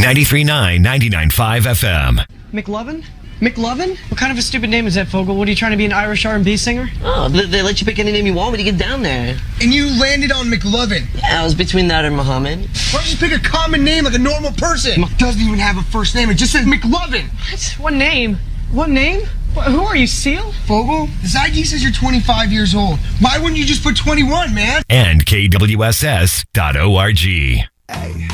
93.9, 99.5 FM. McLovin? McLovin? What kind of a stupid name is that, Fogel? What, are you trying to be an Irish R&B singer? Oh, they let you pick any name you want when you get down there. And you landed on McLovin. Yeah, I was between that and Muhammad. Why don't you pick a common name like a normal person? Doesn't even have a first name. It just says McLovin. What? What name? What name? Who are you, Seal? Fogel, this ID says you're 25 years old. Why wouldn't you just put 21, man? And KWSS.org. Hey.